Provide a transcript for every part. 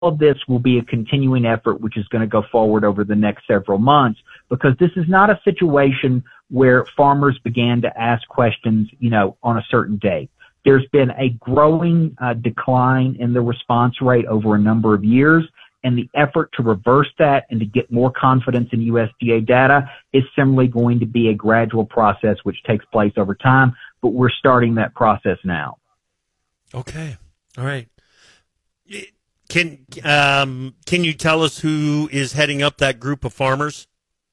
of this will be a continuing effort, which is going to go forward over the next several months, because this is not a situation where farmers began to ask questions, on a certain day. There's been a growing decline in the response rate over a number of years, and the effort to reverse that and to get more confidence in USDA data is similarly going to be a gradual process which takes place over time, but we're starting that process now. Okay. All right. Can you tell us who is heading up that group of farmers?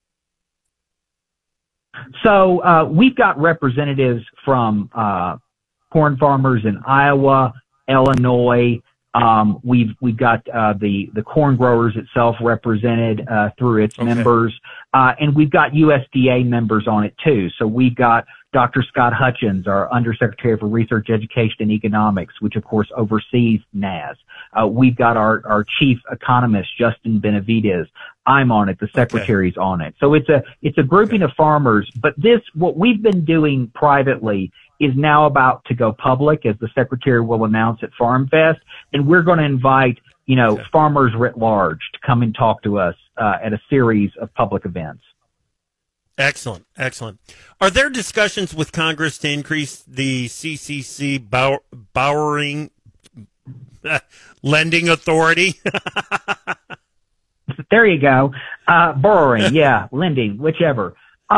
So we've got representatives from corn farmers in Iowa, Illinois. We've got the corn growers itself represented through its members, and we've got USDA members on it too. So we've got Dr. Scott Hutchins, our Undersecretary for Research, Education, and Economics, which of course oversees NASS. We've got our chief economist, Justin Benavides. I'm on it. The secretary's on it. So it's a grouping of farmers. But what we've been doing privately is now about to go public, as the secretary will announce at Farm Fest. And we're going to invite, farmers writ large to come and talk to us at a series of public events. Excellent. Excellent. Are there discussions with Congress to increase the CCC borrowing lending authority? There you go. Borrowing, lending, whichever.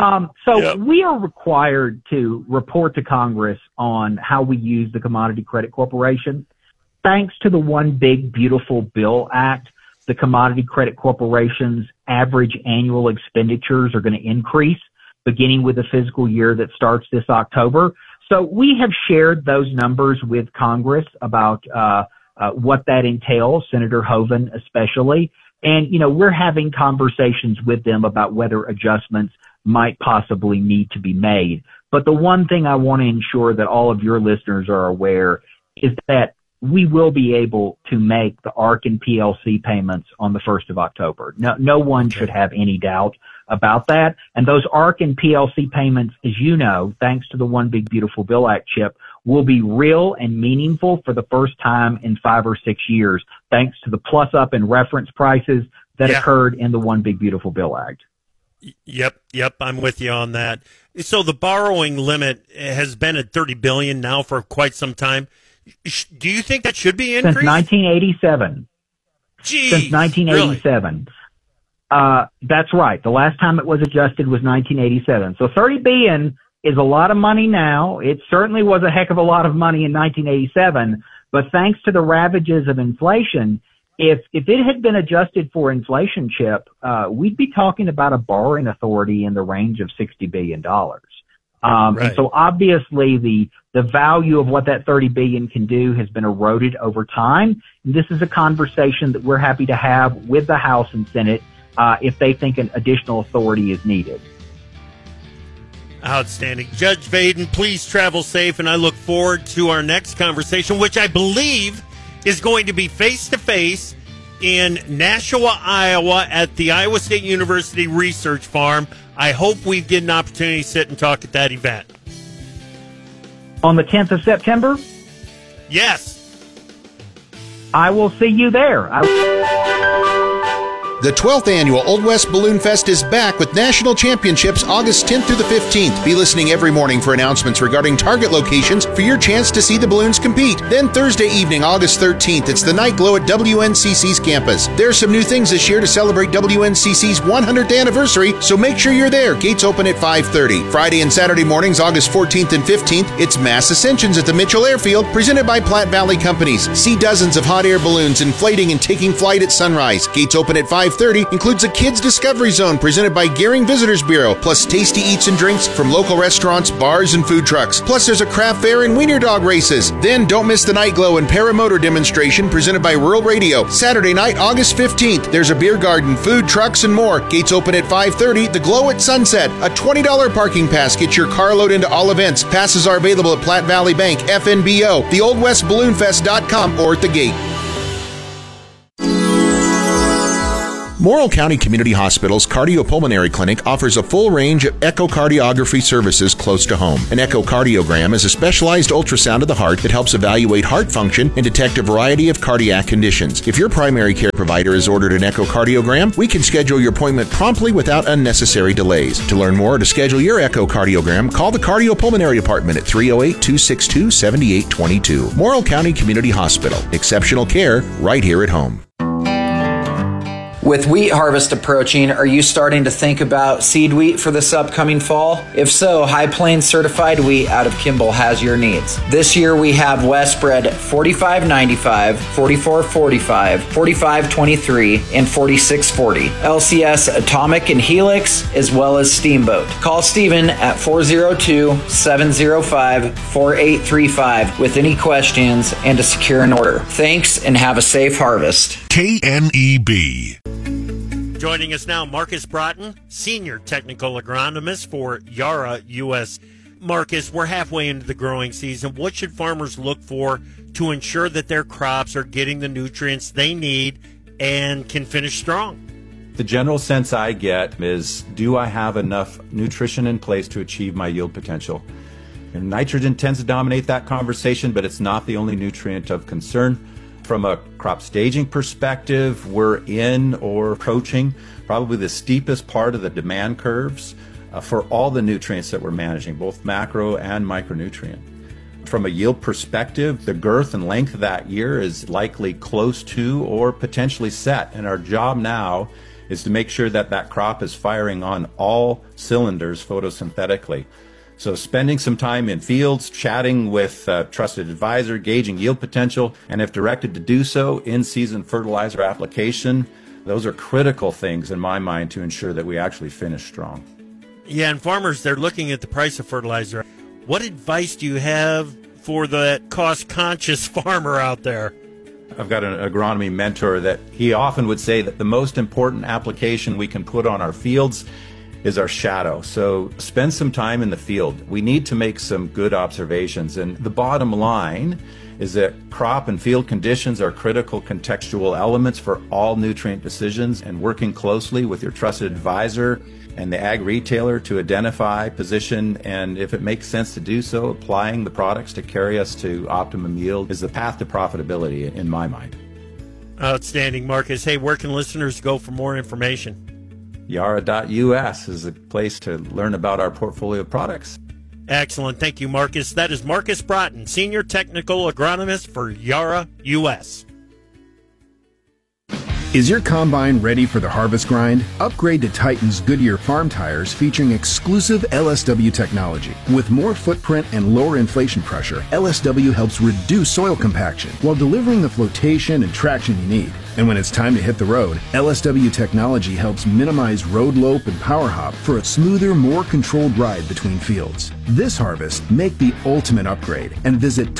We are required to report to Congress on how we use the Commodity Credit Corporation. Thanks to the One Big Beautiful Bill Act, the Commodity Credit Corporation's average annual expenditures are going to increase, beginning with the fiscal year that starts this October. So we have shared those numbers with Congress about what that entails, Senator Hoeven especially. And, we're having conversations with them about whether adjustments might possibly need to be made. But the one thing I want to ensure that all of your listeners are aware is that we will be able to make the ARC and PLC payments on the 1st of October. No one should have any doubt about that. And those ARC and PLC payments, as you know, thanks to the One Big Beautiful Bill Act, Chip, will be real and meaningful for the first time in 5 or 6 years, thanks to the plus up in reference prices that occurred in the One Big Beautiful Bill Act. Yep, I'm with you on that. So the borrowing limit has been at $30 billion now for quite some time. Do you think that should be increased? Since 1987. Since 1987. Really? That's right. The last time it was adjusted was 1987. So $30 billion is a lot of money now. It certainly was a heck of a lot of money in 1987. But thanks to the ravages of inflation, if it had been adjusted for inflation, Chip, we'd be talking about a borrowing authority in the range of $60 billion. And so obviously the value of what that $30 billion can do has been eroded over time. And this is a conversation that we're happy to have with the House and Senate if they think an additional authority is needed. Outstanding. Judge Vaden, please travel safe, and I look forward to our next conversation, which I believe is going to be face-to-face in Nashua, Iowa at the Iowa State University Research Farm. I hope we get an opportunity to sit and talk at that event. On the 10th of September? Yes. I will see you there. The 12th annual Old West Balloon Fest is back with national championships August 10th through the 15th. Be listening every morning for announcements regarding target locations for your chance to see the balloons compete. Then Thursday evening, August 13th, it's the night glow at WNCC's campus. There are some new things this year to celebrate WNCC's 100th anniversary, so make sure you're there. Gates open at 5:30. Friday and Saturday mornings, August 14th and 15th, it's Mass Ascensions at the Mitchell Airfield, presented by Platte Valley Companies. See dozens of hot air balloons inflating and taking flight at sunrise. Gates open at 5:30, includes a Kids Discovery Zone presented by Gehring Visitors Bureau, plus tasty eats and drinks from local restaurants, bars, and food trucks. Plus, there's a craft fair and wiener dog races. Then, don't miss the Night Glow and Paramotor demonstration presented by Rural Radio. Saturday night, August 15th, there's a beer garden, food trucks, and more. Gates open at 5:30. The Glow at Sunset, a $20 parking pass gets your carload into all events. Passes are available at Platte Valley Bank, FNBO, theoldwestballoonfest.com, or at the gate. Morrill County Community Hospital's Cardiopulmonary Clinic offers a full range of echocardiography services close to home. An echocardiogram is a specialized ultrasound of the heart that helps evaluate heart function and detect a variety of cardiac conditions. If your primary care provider has ordered an echocardiogram, we can schedule your appointment promptly without unnecessary delays. To learn more or to schedule your echocardiogram, call the Cardiopulmonary Department at 308-262-7822. Morrill County Community Hospital. Exceptional care right here at home. With wheat harvest approaching, are you starting to think about seed wheat for this upcoming fall? If so, High Plains certified wheat out of Kimball has your needs. This year we have West Spread 4595, 4445, 4523, and 4640. LCS Atomic and Helix, as well as Steamboat. Call Steven at 402-705-4835 with any questions and to secure an order. Thanks and have a safe harvest. KNEB. Joining us now, Marcus Broughton, Senior Technical Agronomist for Yara U.S. Marcus, we're halfway into the growing season. What should farmers look for to ensure that their crops are getting the nutrients they need and can finish strong? The general sense I get is, do I have enough nutrition in place to achieve my yield potential? And nitrogen tends to dominate that conversation, but it's not the only nutrient of concern. From a crop staging perspective, we're in or approaching probably the steepest part of the demand curves for all the nutrients that we're managing, both macro and micronutrient. From a yield perspective, the girth and length of that year is likely close to or potentially set, and our job now is to make sure that that crop is firing on all cylinders photosynthetically. So spending some time in fields, chatting with a trusted advisor, gauging yield potential, and if directed to do so, in-season fertilizer application, those are critical things in my mind to ensure that we actually finish strong. Yeah, and farmers, they're looking at the price of fertilizer. What advice do you have for the cost-conscious farmer out there? I've got an agronomy mentor that he often would say that the most important application we can put on our fields is our shadow. So spend some time in the field. We need to make some good observations. And the bottom line is that crop and field conditions are critical contextual elements for all nutrient decisions, and working closely with your trusted advisor and the ag retailer to identify, position, and if it makes sense to do so, applying the products to carry us to optimum yield is the path to profitability in my mind. Outstanding, Marcus. Hey, where can listeners go for more information? Yara.us is a place to learn about our portfolio of products. Excellent. Thank you, Marcus. That is Marcus Broughton, Senior Technical Agronomist for Yara U.S. Is your combine ready for the harvest grind? Upgrade to Titan's Goodyear farm tires featuring exclusive LSW technology. With more footprint and lower inflation pressure, LSW helps reduce soil compaction while delivering the flotation and traction you need. And when it's time to hit the road, LSW technology helps minimize road lope and power hop for a smoother, more controlled ride between fields. This harvest, make the ultimate upgrade and visit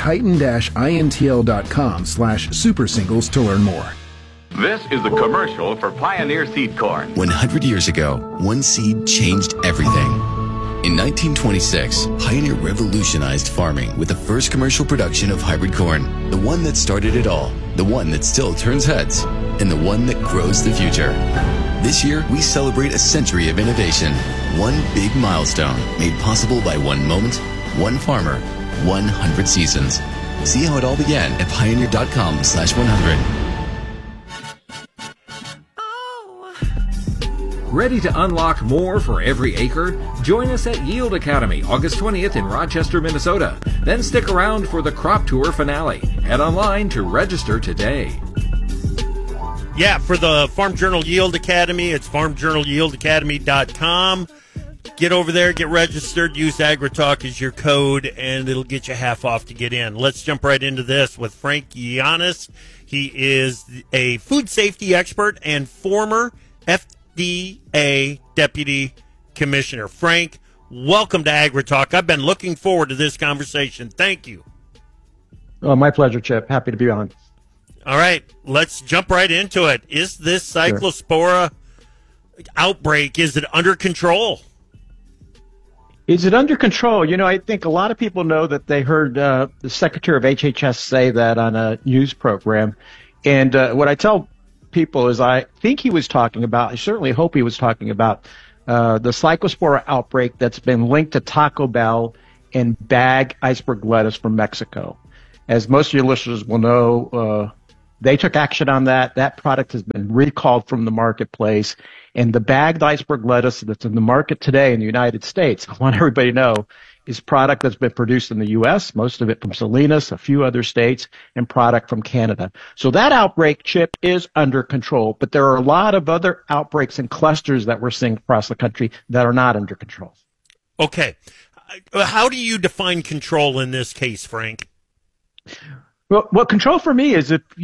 titan-intl.com/supersingles to learn more. This is the commercial for Pioneer Seed Corn. 100 years ago, one seed changed everything. In 1926, Pioneer revolutionized farming with the first commercial production of hybrid corn. The one that started it all, the one that still turns heads, and the one that grows the future. This year, we celebrate a century of innovation. One big milestone made possible by one moment, one farmer, 100 seasons. See how it all began at pioneer.com/100. Ready to unlock more for every acre? Join us at Yield Academy, August 20th in Rochester, Minnesota. Then stick around for the Crop Tour finale. Head online to register today. Yeah, for the Farm Journal Yield Academy, it's farmjournalyieldacademy.com. Get over there, get registered, use AgriTalk as your code, and it'll get you half off to get in. Let's jump right into this with Frank Yiannis. He is a food safety expert and former FDA Deputy Commissioner. Frank, welcome to AgriTalk. I've been looking forward to this conversation. Thank you. Oh, my pleasure, Chip. Happy to be on. All right, let's jump right into it. Is this Cyclospora outbreak, is it under control? Is it under control? You know, I think a lot of people know that they heard the Secretary of HHS say that on a news program. And what I tell people is I think he was talking about, I certainly hope he was talking about the Cyclospora outbreak that's been linked to Taco Bell and bag iceberg lettuce from Mexico. As most of your listeners will know, they took action on that. That product has been recalled from the marketplace. And the bagged iceberg lettuce that's in the market today in the United States, I want everybody to know, is product that's been produced in the U.S., most of it from Salinas, a few other states, and product from Canada. So that outbreak, Chip, is under control. But there are a lot of other outbreaks and clusters that we're seeing across the country that are not under control. Okay. How do you define control in this case, Frank? Well, control for me is if,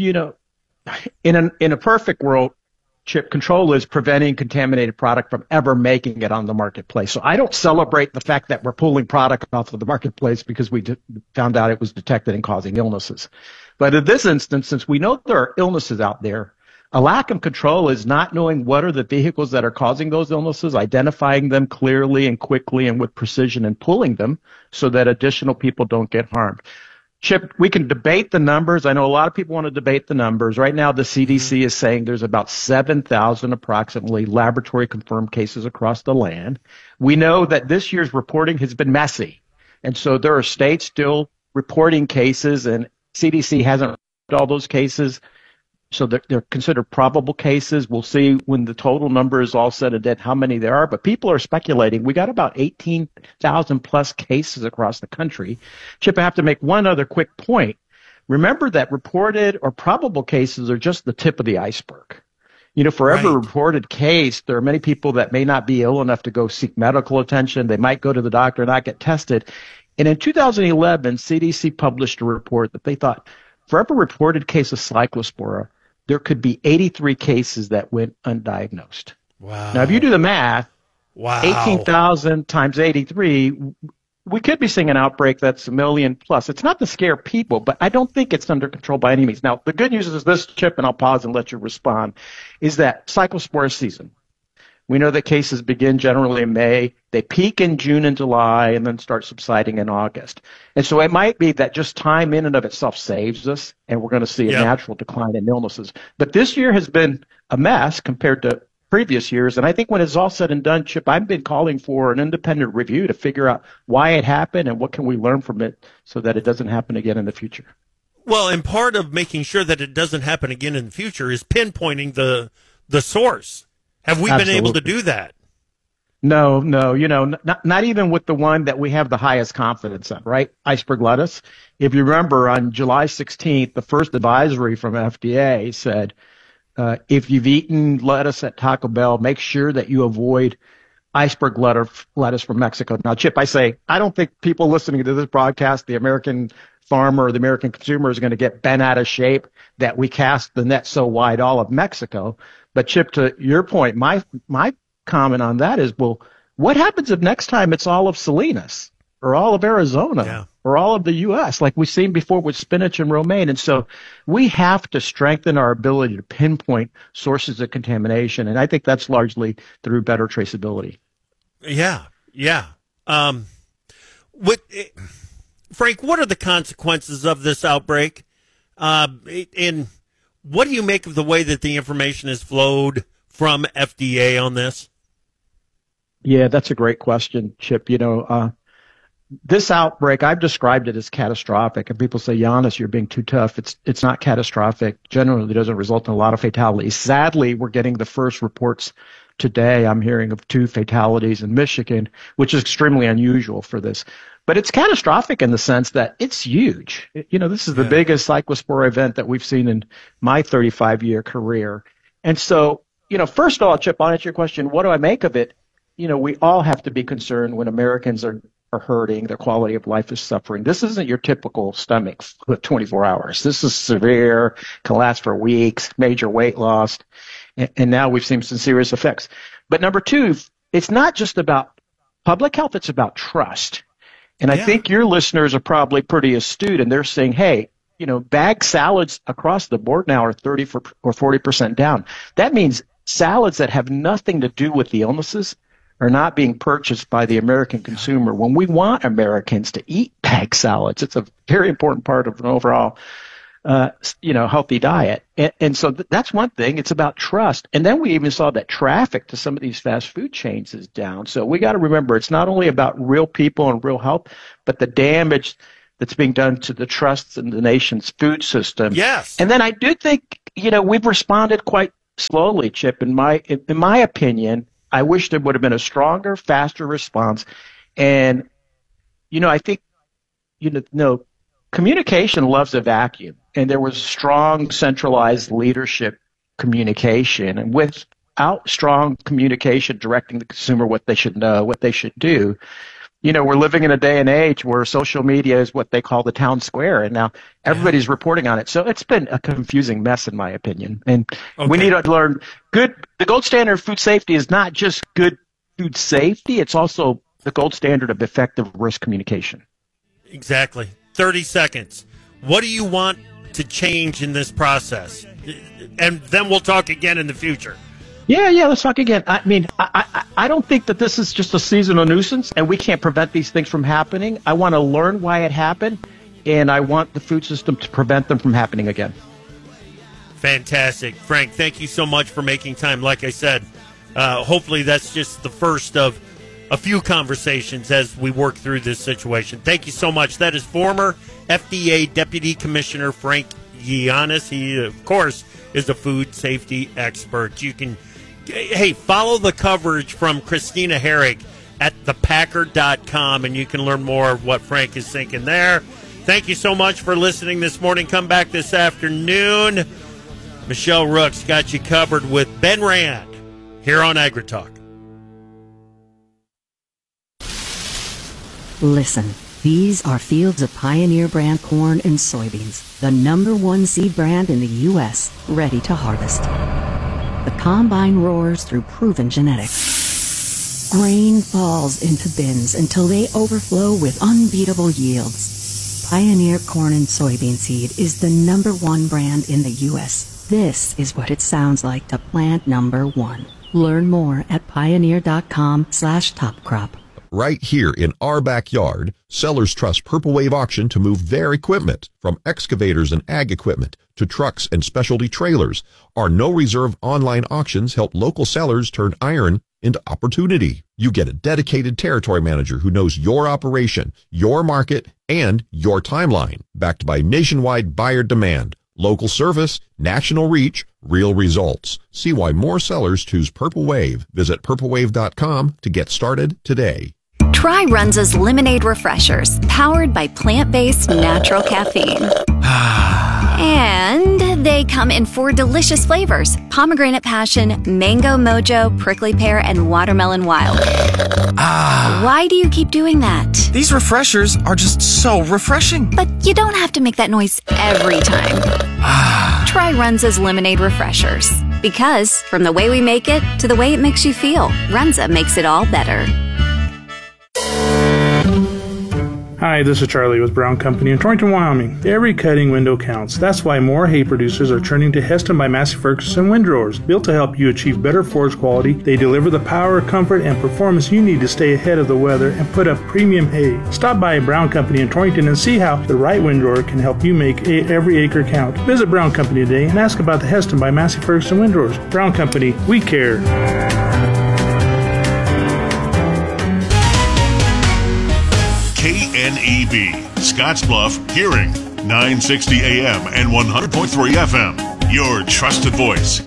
in a perfect world, Chip, control is preventing contaminated product from ever making it on the marketplace. So I don't celebrate the fact that we're pulling product off of the marketplace because we found out it was detected and causing illnesses. But in this instance, since we know there are illnesses out there, a lack of control is not knowing what are the vehicles that are causing those illnesses, identifying them clearly and quickly and with precision and pulling them so that additional people don't get harmed. Chip, we can debate the numbers. I know a lot of people want to debate the numbers. Right now, the CDC is saying there's about 7,000 approximately laboratory-confirmed cases across the land. We know that this year's reporting has been messy. And so there are states still reporting cases, and CDC hasn't all those cases. So they're considered probable cases. We'll see when the total number is all said and done how many there are. But people are speculating. We got about 18,000 plus cases across the country. Chip, I have to make one other quick point. Remember that reported or probable cases are just the tip of the iceberg. For every reported case, there are many people that may not be ill enough to go seek medical attention. They might go to the doctor and not get tested. And in 2011, CDC published a report that they thought for every reported case of Cyclospora, there could be 83 cases that went undiagnosed. Wow. Now, if you do the math, wow, 18,000 times 83, we could be seeing an outbreak that's 1 million plus. It's not to scare people, but I don't think it's under control by any means. Now, the good news is this, Chip, and I'll pause and let you respond, is that Cyclospora season. We know that cases begin generally in May. They peak in June and July and then start subsiding in August. And so it might be that just time in and of itself saves us, and we're going to see a natural decline in illnesses. But this year has been a mess compared to previous years. And I think when it's all said and done, Chip, I've been calling for an independent review to figure out why it happened and what can we learn from it so that it doesn't happen again in the future. Well, and part of making sure that it doesn't happen again in the future is pinpointing the source. Have we been able to do that? No, not even with the one that we have the highest confidence in, right? Iceberg lettuce. If you remember, on July 16th, the first advisory from FDA said, if you've eaten lettuce at Taco Bell, make sure that you avoid iceberg lettuce from Mexico. Now, Chip, I say, I don't think people listening to this broadcast, the American farmer or the American consumer is going to get bent out of shape that we cast the net so wide all of Mexico. But Chip, to your point, my comment on that is, well, what happens if next time it's all of Salinas or all of Arizona or all of the U.S. like we've seen before with spinach and romaine? And so we have to strengthen our ability to pinpoint sources of contamination, and I think that's largely through better traceability. Yeah. Frank, what are the consequences of this outbreak? And what do you make of the way that the information has flowed from FDA on this? Yeah, that's a great question, Chip. This outbreak, I've described it as catastrophic, and people say, Giannis, you're being too tough. It's not catastrophic. Generally, it doesn't result in a lot of fatalities. Sadly, we're getting the first reports today. I'm hearing of 2 fatalities in Michigan, which is extremely unusual for this. But it's catastrophic in the sense that it's huge. This is the biggest Cyclospora event that we've seen in my 35-year career. And so, first of all, Chip, I'll answer your question, what do I make of it? We all have to be concerned when Americans are hurting, their quality of life is suffering. This isn't your typical stomach with 24 hours. This is severe, can last for weeks, major weight loss, and now we've seen some serious effects. But number 2, it's not just about public health, it's about trust. And I think your listeners are probably pretty astute, and they're saying, hey, bag salads across the board now are 30 or 40% down. That means salads that have nothing to do with the illnesses are not being purchased by the American consumer. When we want Americans to eat bag salads, it's a very important part of an overall healthy diet. And so that's one thing. It's about trust. And then we even saw that traffic to some of these fast food chains is down. So we got to remember it's not only about real people and real health, but the damage that's being done to the trust in the nation's food system. Yes. And then I do think, we've responded quite slowly, Chip. In my opinion, I wish there would have been a stronger, faster response. And, I think, communication loves a vacuum. And there was strong centralized leadership communication. And without strong communication directing the consumer what they should know, what they should do, we're living in a day and age where social media is what they call the town square. And now everybody's reporting on it. So it's been a confusing mess, in my opinion. And we need to learn the gold standard of food safety is not just good food safety. It's also the gold standard of effective risk communication. Exactly. 30 seconds. What do you want to change in this process? And then we'll talk again in the future. Yeah, let's talk again. I mean, I don't think that this is just a seasonal nuisance and we can't prevent these things from happening. I want to learn why it happened, and I want the food system to prevent them from happening again. Fantastic. Frank, thank you so much for making time. Like I said, hopefully that's just the first of a few conversations as we work through this situation. Thank you so much. That is former FDA Deputy Commissioner Frank Yiannis. He, of course, is a food safety expert. You can, follow the coverage from Christina Herrig at thepacker.com, and you can learn more of what Frank is thinking there. Thank you so much for listening this morning. Come back this afternoon. Michelle Rooks got you covered with Ben Rand here on AgriTalk. Listen, these are fields of Pioneer brand corn and soybeans, the #1 seed brand in the U.S., ready to harvest. The combine roars through proven genetics. Grain falls into bins until they overflow with unbeatable yields. Pioneer corn and soybean seed is the #1 brand in the U.S. This is what it sounds like to plant #1. Learn more at pioneer.com/topcrop. Right here in our backyard, sellers trust Purple Wave Auction to move their equipment, from excavators and ag equipment to trucks and specialty trailers. Our no-reserve online auctions help local sellers turn iron into opportunity. You get a dedicated territory manager who knows your operation, your market, and your timeline, backed by nationwide buyer demand, local service, national reach, real results. See why more sellers choose Purple Wave. Visit purplewave.com to get started today. Try Runza's Lemonade Refreshers, powered by plant-based natural caffeine. And they come in 4 delicious flavors: pomegranate passion, mango mojo, prickly pear, and watermelon wild. Why do you keep doing that? These refreshers are just so refreshing. But you don't have to make that noise every time. Try Runza's Lemonade Refreshers. Because from the way we make it to the way it makes you feel, Runza makes it all better. Hi, this is Charlie with Brown Company in Torrington, Wyoming. Every cutting window counts. That's why more hay producers are turning to Heston by Massey Ferguson windrowers. Built to help you achieve better forage quality, they deliver the power, comfort, and performance you need to stay ahead of the weather and put up premium hay. Stop by Brown Company in Torrington and see how the right windrower can help you make every acre count. Visit Brown Company today and ask about the Heston by Massey Ferguson windrowers. Brown Company, we care. KNEB, Scottsbluff, Hearing, 960 AM and 100.3 FM. Your trusted voice.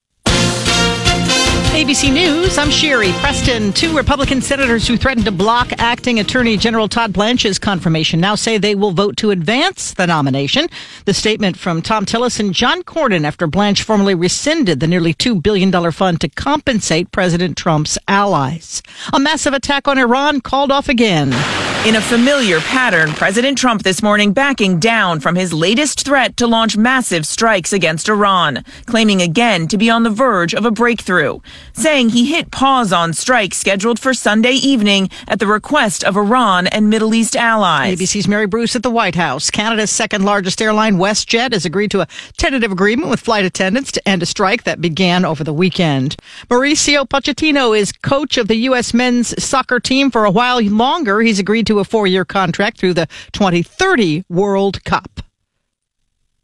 ABC News, I'm Sherry Preston. 2 Republican senators who threatened to block acting Attorney General Todd Blanche's confirmation now say they will vote to advance the nomination. The statement from Tom Tillis and John Cornyn after Blanche formally rescinded the nearly $2 billion fund to compensate President Trump's allies. A massive attack on Iran called off again. In a familiar pattern, President Trump this morning backing down from his latest threat to launch massive strikes against Iran, claiming again to be on the verge of a breakthrough, saying he hit pause on strikes scheduled for Sunday evening at the request of Iran and Middle East allies. ABC's Mary Bruce at the White House. Canada's second largest airline, WestJet, has agreed to a tentative agreement with flight attendants to end a strike that began over the weekend. Mauricio Pochettino is coach of the U.S. men's soccer team for a while longer. He's agreed to a 4-year contract through the 2030 World Cup.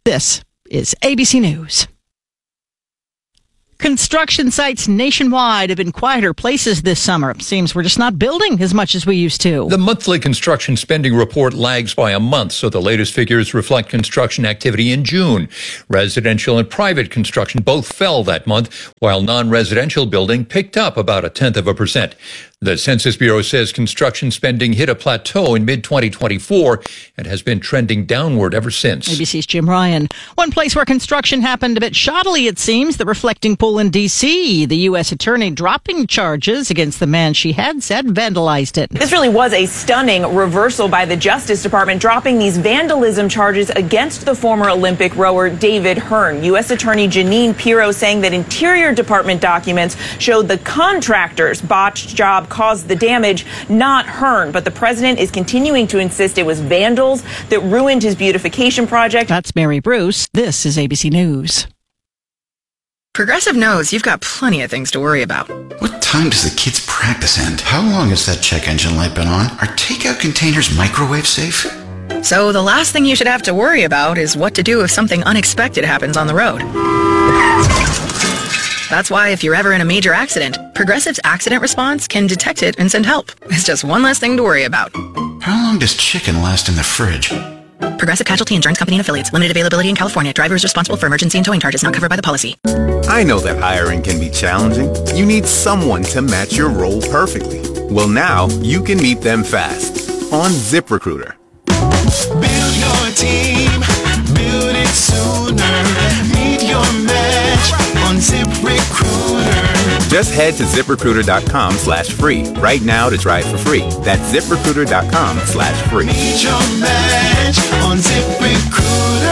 This is ABC News. Construction sites nationwide have been quieter places this summer. Seems we're just not building as much as we used to. The monthly construction spending report lags by a month, so the latest figures reflect construction activity in June. Residential and private construction both fell that month, while non-residential building picked up about 0.1%. The Census Bureau says construction spending hit a plateau in mid-2024 and has been trending downward ever since. ABC's Jim Ryan. One place where construction happened a bit shoddily, it seems, the reflecting pool in D.C. The U.S. attorney dropping charges against the man she had said vandalized it. This really was a stunning reversal by the Justice Department, dropping these vandalism charges against the former Olympic rower David Hearn. U.S. Attorney Jeanine Pirro saying that Interior Department documents showed the contractor's botched job caused the damage, not Hearn. But the president is continuing to insist it was vandals that ruined his beautification project. That's Mary Bruce. This is ABC News. Progressive knows you've got plenty of things to worry about. What time does the kids' practice end? How long has that check engine light been on? Are takeout containers microwave safe? So the last thing you should have to worry about is what to do if something unexpected happens on the road. That's why if you're ever in a major accident, Progressive's accident response can detect it and send help. It's just one less thing to worry about. How long does chicken last in the fridge? Progressive Casualty Insurance Company and Affiliates. Limited availability in California. Driver is responsible for emergency and towing charges not covered by the policy. I know that hiring can be challenging. You need someone to match your role perfectly. Well, now you can meet them fast on ZipRecruiter. Build your team. Build it sooner. Meet your match on ZipRecruiter. Just head to ZipRecruiter.com/free right now to try it for free. That's ZipRecruiter.com/free. Meet your match on ZipRecruiter.